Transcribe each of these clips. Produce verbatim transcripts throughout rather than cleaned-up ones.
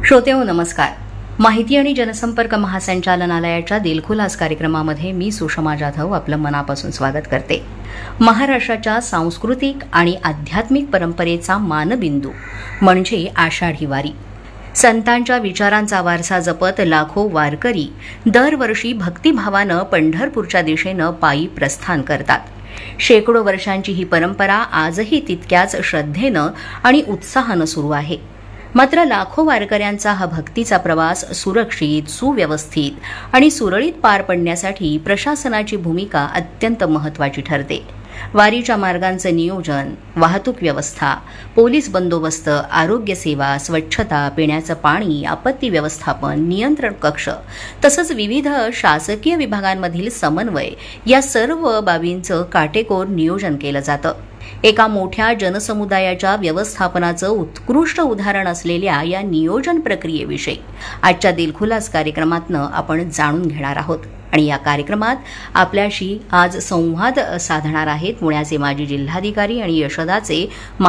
श्रोतेहो नमस्कार. माहिती आणि जनसंपर्क महासंचालनालयाच्या दिलखुलास कार्यक्रमामध्ये मी सुषमा जाधव आपलं मनापासून स्वागत करते. महाराष्ट्राच्या सांस्कृतिक आणि आध्यात्मिक परंपरेचा मानबिंदू म्हणजे आषाढी वारी. संतांच्या विचारांचा वारसा जपत लाखो वारकरी दरवर्षी भक्तिभावानं पंढरपूरच्या दिशेनं पायी प्रस्थान करतात. शेकडो वर्षांची ही परंपरा आजही तितक्याच श्रद्धेनं आणि उत्साहानं सुरू आहे. मात्र लाखो वारकऱ्यांचा हा भक्तीचा प्रवास सुरक्षित, सुव्यवस्थित आणि सुरळीत पार पडण्यासाठी प्रशासनाची भूमिका अत्यंत महत्त्वाची ठरते. वारीच्या मार्गांचं नियोजन, वाहतूक व्यवस्था, पोलीस बंदोबस्त, आरोग्य सेवा, स्वच्छता, पिण्याचं पाणी, आपत्ती व्यवस्थापन, नियंत्रण कक्ष तसंच विविध शासकीय विभागांमधील समन्वय या सर्व बाबींचं काटेकोर नियोजन केलं जातं. एका मोठ्या जनसमुदायाच्या व्यवस्थापनाचं उत्कृष्ट उदाहरण असलेल्या या नियोजन प्रक्रियेविषयी आजच्या दिलखुलास कार्यक्रमातनं आपण जाणून घेणार आहोत. आणि या कार्यक्रमात आपल्याशी आज संवाद साधणार आहेत पुण्याचे माजी जिल्हाधिकारी आणि यशदाचे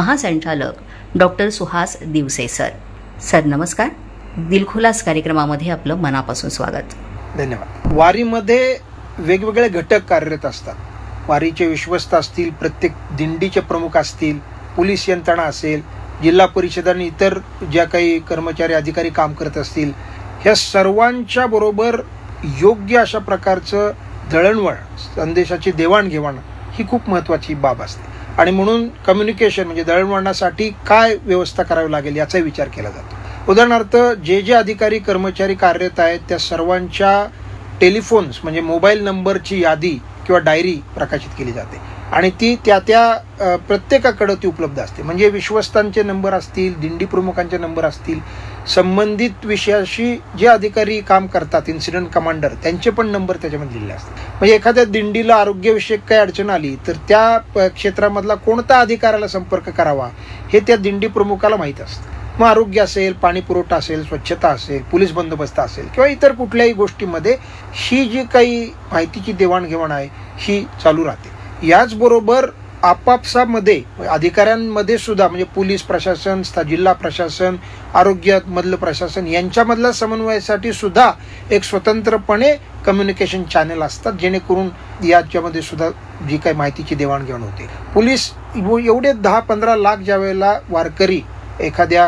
महासंचालक doctor Suhas Diwase sir. Sir नमस्कार. दिलखुलास कार्यक्रमामध्ये आपलं मनापासून स्वागत. धन्यवाद. वारीमध्ये वेगवेगळे घटक कार्यरत असतात. वारीचे विश्वस्त असतील, प्रत्येक दिंडीचे प्रमुख असतील, पोलीस यंत्रणा असेल, जिल्हा परिषद आणि इतर ज्या काही कर्मचारी अधिकारी काम करत असतील, ह्या सर्वांच्या बरोबर योग्य अशा प्रकारचं दळणवळण, संदेशाची देवाणघेवाण ही खूप महत्त्वाची बाब असते. आणि म्हणून कम्युनिकेशन म्हणजे दळणवळणासाठी काय व्यवस्था करावी लागेल याचा विचार केला जातो. उदाहरणार्थ जे जे अधिकारी कर्मचारी कार्यरत आहेत त्या सर्वांच्या टेलिफोन्स म्हणजे मोबाईल नंबरची यादी किंवा डायरी प्रकाशित केली जाते आणि ती त्या त्या प्रत्येकाकडे ती उपलब्ध असते. म्हणजे विश्वस्तांचे नंबर असतील, दिंडी प्रमुखांचे नंबर असतील, संबंधित विषयाशी जे अधिकारी काम करतात, इन्सिडेंट कमांडर, त्यांचे पण नंबर त्याच्यामध्ये दिलेले असतात. म्हणजे एखाद्या दिंडीला आरोग्यविषयक काही अडचण आली तर त्या क्षेत्रामधला कोणता अधिकाऱ्याला संपर्क करावा हे त्या दिंडी प्रमुखाला माहीत असतं. मग आरोग्य असेल, पाणी पुरवठा असेल, स्वच्छता असेल, पोलीस बंदोबस्त असेल किंवा इतर कुठल्याही गोष्टीमध्ये ही जी काही माहितीची देवाणघेवाण आहे ही चालू राहते. याचबरोबर आपापसामध्ये अधिकाऱ्यांमध्ये सुद्धा म्हणजे पोलीस प्रशासन, जिल्हा प्रशासन, आरोग्यामधलं प्रशासन यांच्यामधल्या समन्वयासाठी सुद्धा एक स्वतंत्रपणे कम्युनिकेशन चॅनल असतात, जेणेकरून याच्यामध्ये सुद्धा जी काही माहितीची देवाणघेवाण होते. पोलीस एवढे दहा पंधरा लाख ज्या वेळेला वारकरी एखाद्या